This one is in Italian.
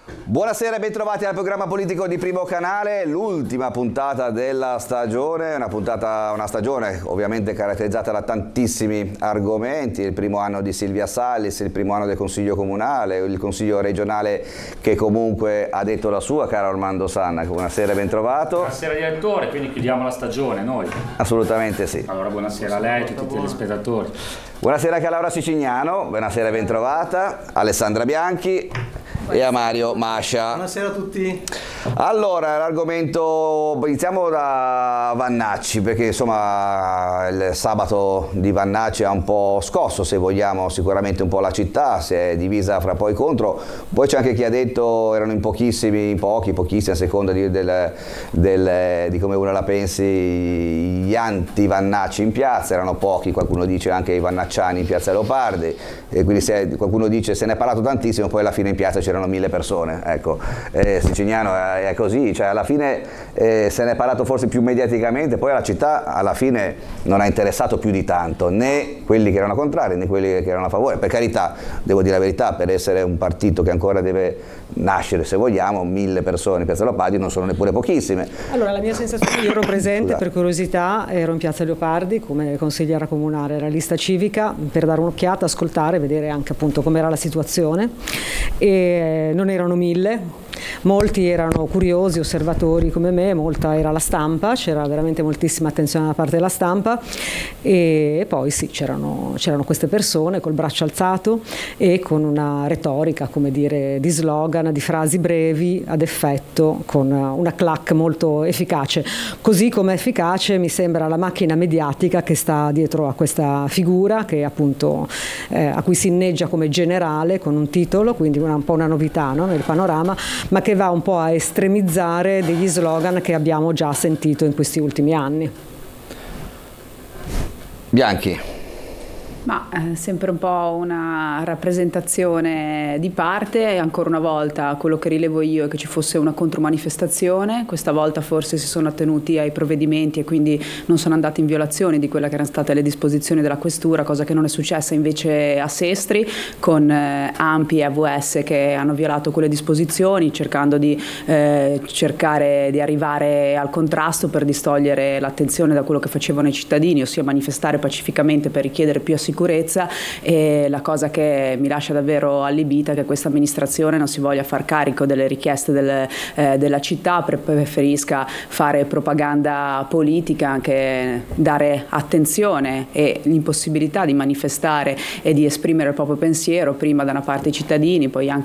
Buonasera e bentrovati al programma politico di Primo Canale, l'ultima puntata della stagione, una stagione ovviamente caratterizzata da tantissimi argomenti, il primo anno di Silvia Sallis, il primo anno del Consiglio Comunale, il Consiglio regionale che comunque ha detto la sua, caro Armando Sanna. Buonasera e bentrovato. Buonasera direttore, quindi chiudiamo la stagione noi. Assolutamente sì. Allora buonasera a lei e a tutti i telespettatori. Buonasera anche a Laura Sicignano, buonasera e bentrovata, Alessandra Bianchi e a Mario Mascia. Buonasera a tutti. Allora, l'argomento, iniziamo da Vannacci, perché insomma il sabato di Vannacci ha un po' scosso, se vogliamo, sicuramente un po' la città, si è divisa fra poi e contro. Poi c'è anche chi ha detto erano in pochissimi a seconda di come uno la pensi, gli anti-Vannacci in piazza, erano pochi, qualcuno dice anche i vannacciani in piazza Leopardi, e quindi qualcuno dice se ne è parlato tantissimo, poi alla fine in piazza c'erano 1000 persone, ecco. Sicignano è così, cioè alla fine se ne è parlato forse più mediaticamente, poi la città alla fine non ha interessato più di tanto, né quelli che erano contrari né quelli che erano a favore. Per carità, devo dire la verità, per essere un partito che ancora deve nascere, se vogliamo, 1000 persone in piazza Leopardi non sono neppure pochissime. Allora, la mia sensazione, io ero presente per curiosità, ero in piazza Leopardi come consigliera comunale, era lista civica, per dare un'occhiata, ascoltare, vedere anche appunto com'era la situazione, e non erano 1000. Molti erano curiosi, osservatori come me, molta era la stampa, c'era veramente moltissima attenzione da parte della stampa, e poi sì, c'erano queste persone col braccio alzato e con una retorica, come dire, di slogan, di frasi brevi ad effetto, con una clac molto efficace. Così come efficace mi sembra la macchina mediatica che sta dietro a questa figura, che appunto a cui si inneggia come generale con un titolo, quindi un po' una novità, no, nel panorama, ma che va un po' a estremizzare degli slogan che abbiamo già sentito in questi ultimi anni. Bianchi. Ma sempre un po' una rappresentazione di parte, ancora una volta quello che rilevo io è che ci fosse una contromanifestazione, questa volta forse si sono attenuti ai provvedimenti e quindi non sono andati in violazione di quelle che erano state le disposizioni della questura, cosa che non è successa invece a Sestri, con ANPI e AVS che hanno violato quelle disposizioni cercando di cercare di arrivare al contrasto per distogliere l'attenzione da quello che facevano i cittadini, ossia manifestare pacificamente per richiedere più sicurezza. E la cosa che mi lascia davvero allibita è che questa amministrazione non si voglia far carico delle richieste della città, preferisca fare propaganda politica, anche dare attenzione e l'impossibilità di manifestare e di esprimere il proprio pensiero, prima da una parte i cittadini, poi anche